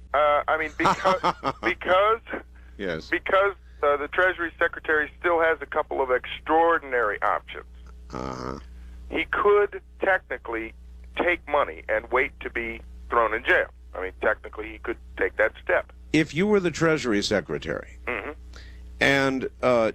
I mean, because Yes. the Treasury Secretary still has a couple of extraordinary options. Uh-huh. He could technically take money and wait to be thrown in jail. I mean, technically, he could take that step. If you were the Treasury Secretary Mm-hmm. and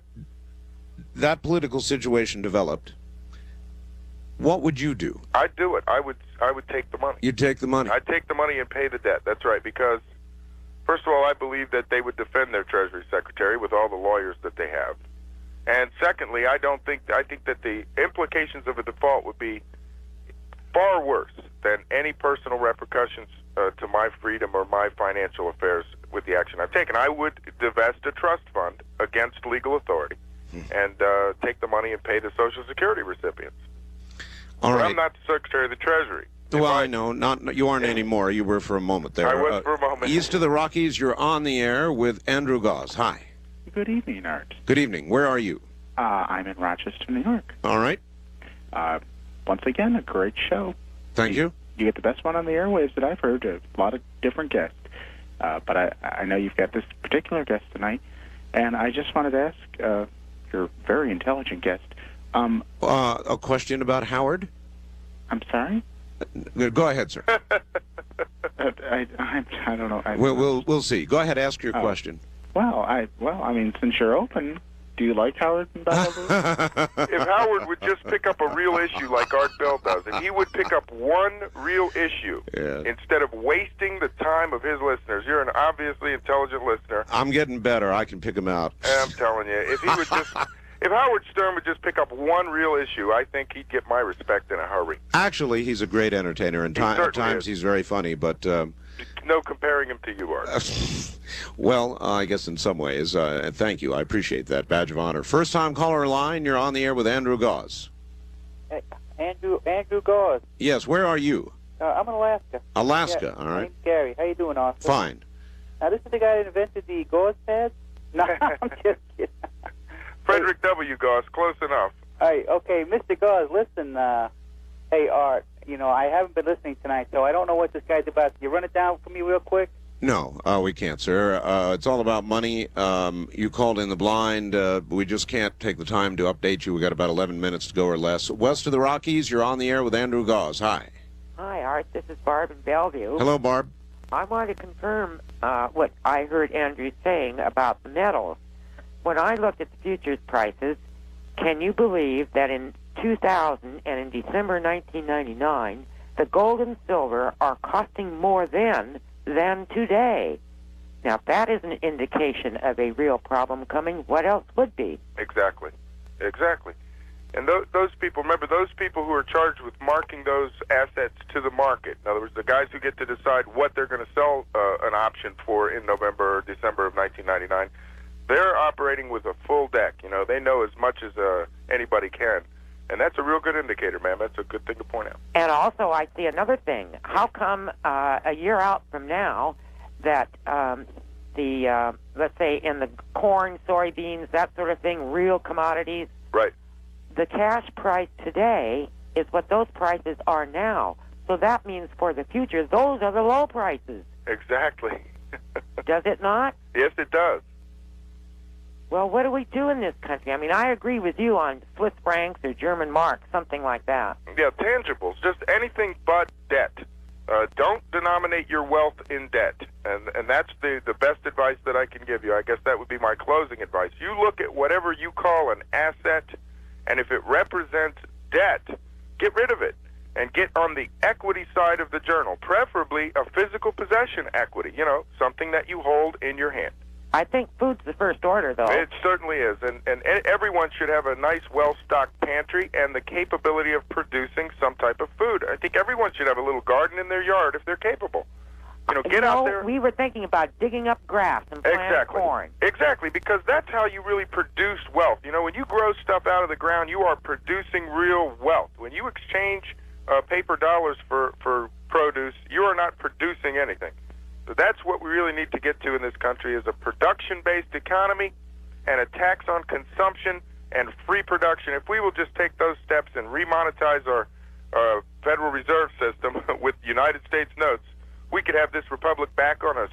that political situation developed, what would you do? I'd do it. I would take the money. You'd take the money. I'd take the money and pay the debt. That's right, because first of all, I believe that they would defend their Treasury Secretary with all the lawyers that they have. And secondly, I think that the implications of a default would be far worse than any personal repercussions to my freedom or my financial affairs with the action I've taken. I would divest a trust fund against legal authority and take the money and pay the Social Security recipients. All But right. I'm not the Secretary of the Treasury. Well, I know. Not you aren't anymore. You were for a moment there. I was for a moment. East of the Rockies, you're on the air with Andrew Goss. Hi. Good evening, Art. Good evening. Where are you? I'm in Rochester, New York. All right. Once again, a great show. Thank you. You get the best one on the airwaves that I've heard. A lot of different guests. But I know you've got this particular guest tonight, and I just wanted to ask your very intelligent guest. A question about Howard? I'm sorry? Go ahead, sir. I don't know. We'll see. Go ahead, ask your question. I mean, since you're open, do you like Howard and Bonneville? If Howard would just pick up a real issue like Art Bell does, if he would pick up one real issue instead of wasting the time of his listeners. You're an obviously intelligent listener. I'm getting better. I can pick him out. I'm telling you, if he would just... If Howard Stern would just pick up one real issue, I think he'd get my respect in a hurry. Actually, he's a great entertainer, and at times he's very funny, but... No comparing him to you, Art. Well, I guess in some ways. Thank you. I appreciate that badge of honor. First-time caller line, you're on the air with Andrew Goss. Hey, Andrew Goss. Yes, where are you? I'm in Alaska. Alaska, Yeah, all my right. name's Gary. How you doing, Austin? Fine. Now, this is the guy that invented the gauze pads? No, I'm just kidding. Frederick W. Goss, close enough. Hey, okay, Mr. Goss, listen, hey, Art, you know, I haven't been listening tonight, so I don't know what this guy's about. Can you run it down for me real quick? No, we can't, sir. It's all about money. You called in the blind. We just can't take the time to update you. We got about 11 minutes to go or less. West of the Rockies, you're on the air with Andrew Goss. Hi. Hi, Art. This is Barb in Bellevue. Hello, Barb. I want to confirm what I heard Andrew saying about the metals. When I looked at the futures prices, can you believe that in 2000 and in December 1999, the gold and silver are costing more then than today? Now, if that is an indication of a real problem coming, what else would be? Exactly. And those people, remember, those people who are charged with marking those assets to the market, in other words, the guys who get to decide what they're going to sell an option for in November or December of 1999, they're operating with a full deck. You know, they know as much as anybody can. And that's a real good indicator, ma'am. That's a good thing to point out. And also, I see another thing. How come a year out from now that let's say in the corn, soybeans, that sort of thing, real commodities, Right. the cash price today is what those prices are now. So that means for the future, those are the low prices. Exactly. Does it not? Yes, it does. Well, what do we do in this country? I mean, I agree with you on Swiss francs or German marks, something like that. Yeah, tangibles, just anything but debt. Don't denominate your wealth in debt. And that's the best advice that I can give you. I guess that would be my closing advice. You look at whatever you call an asset, and if it represents debt, get rid of it and get on the equity side of the journal, preferably a physical possession equity, you know, something that you hold in your hand. I think food's the first order, though. It certainly is, and everyone should have a nice, well-stocked pantry and the capability of producing some type of food. I think everyone should have a little garden in their yard if they're capable. You know, get out there. We were thinking about digging up grass and planting corn. Exactly, because that's how you really produce wealth. You know, when you grow stuff out of the ground, you are producing real wealth. When you exchange paper dollars for produce, you are not producing anything. So that's what we really need to get to in this country is a production-based economy and a tax on consumption and free production. If we will just take those steps and remonetize our Federal Reserve System with United States notes, we could have this republic back on a